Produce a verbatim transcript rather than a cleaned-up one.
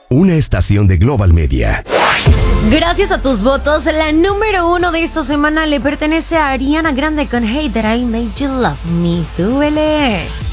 una estación de Global Media. Gracias a tus votos, la número uno de esta semana le pertenece a Ariana Grande con Hey That I Made You Love Me. ¡Súbele!